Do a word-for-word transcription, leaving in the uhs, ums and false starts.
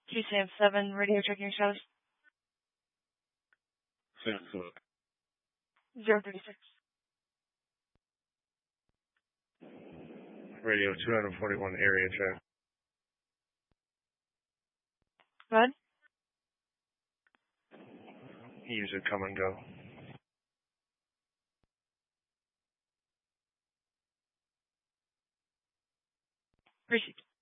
Q C M seven, radio checking status. zero thirty six. Radio two forty-one area check. Go ahead. User come and go. Received.